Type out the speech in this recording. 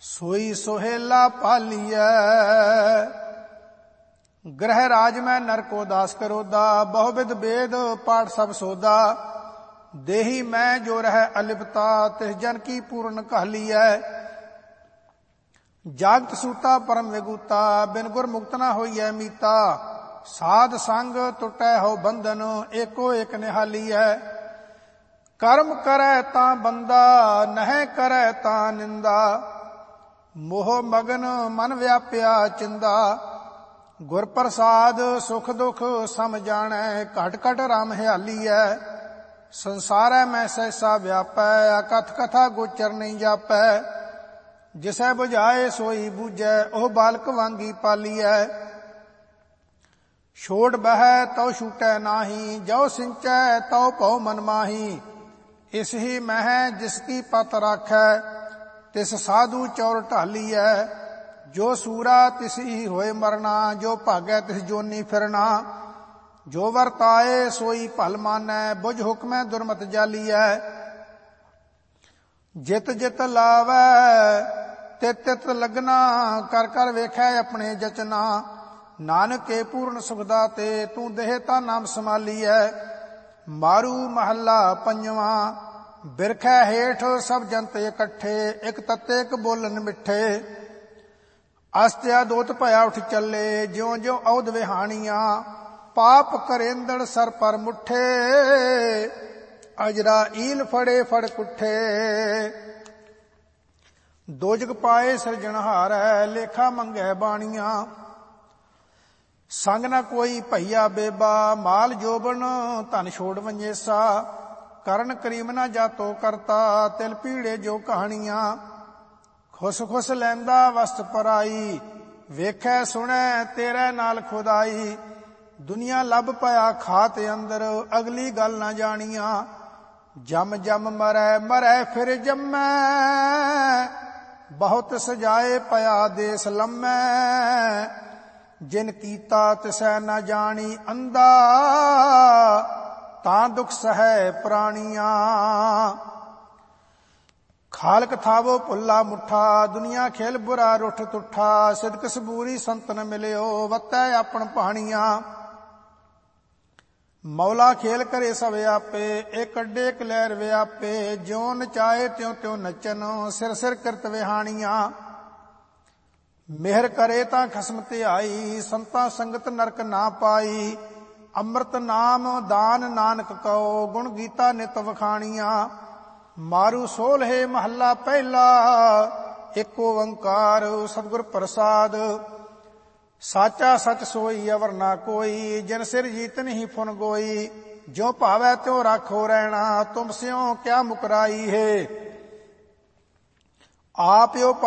सोई सोहेला पालिया। ग्रह राज में नर को दास करोदा, बहुविध वेद पाठ सब सोदा। देही मैं जो रह अलिपता, तिस जन की पूर्ण कहलिया। जागत सूता परम विगूता, बिन गुर मुक्त न होइए मीता। साध संग टुटै हो बंधन, एको एक निहाली है। कर्म करे ता बंदा, नह करे ता निंदा। मोह मगन मन व्याप्या चिंदा। गुर प्रसाद सुख दुख सम जानै, घट घट राम हियाली है। संसारै में सहसा व्यापै, अकथ कथा गोचर नहीं जापै। जिसै बुझाए सोई बूझै, ओह बालक वांगी पाली है। छोड़ बहै तौ छूटै नाही, जो सिंचै तौ पौ मन माही। इस ही मह जिसकी पत राखै, तिस साधु चौर ढाली है। जो सूरा तिस ही होए मरना, जो भागै तिस जोनी फिरना। जो वर्ताए सोई भल मानै, बुझ हुक्मै दुर्मत जाली है। जित जित लावै तित तित लगना, कर कर वेखै अपने जचना। नानक के पूर्ण सुखदाते, तू देहता नाम संभाली है। मारू महला पंजवा, बिरखै हेठ सब जंत इकट्ठे। एक तत्ते एक बोलन मिठे। अस्त्या दोत भया उठ चले, ज्यों ज्यों औध विहानिया। पाप करेंदड़ सर पर मुठे, अजरा ईल फड़े फड़ कुठे। दोजग पाए सिरजनहार, लेखा मंगै बाणिया। संग न कोई भैया बेबा, माल जोबन धन छोड़ वंजेसा। करण करीम न जातो करता, तिल पीड़े जो कहानियां। खुश खुश लैंदा वस्त पराई, वेखै सुनै तेरे नाल खुदाई। दुनिया लब पाया खाते अंदर, अगली गल न जानिया। जम जम मरै मरै फिर जम्मै, बहुत सजाए पया देस लम्मै। जिन कीता तिसै न जानी अंधा, तां दुख सहै प्राणिया। खालक थावो भुल्ला मुठा, दुनिया खेल बुरा रुठ तुठा। सिदक सबूरी संतन मिलियो, वतै आपन पाणिया। मौला खेल करे सब आपे, एक अड्डे एक लहर व्यापे। ज्यों नचाए त्यों त्यों नचन, सिर सिर कृत विहानिया। मेहर करे तां खसम धियाई, संता संगत नरक ना पाई। अमृत नाम दान नानक कहो, गुण गीता नित वखाणिया। मारू सोलहे महला पहला, एक ओंकार सतगुर प्रसाद। साचा सच सोई अवर ना कोई, जिन सिर जीत नहीं फुन गोई। ज्यों भावै त्यों राखो रहना, तुम स्यों क्या मुकराई है। आप यो